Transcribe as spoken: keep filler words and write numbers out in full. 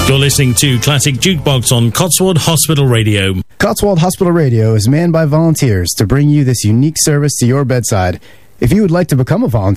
You're listening to Classic Jukebox on Cotswold Hospital Radio. Cotswold Hospital Radio is manned by volunteers to bring you this unique service to your bedside. If you would like to become a volunteer,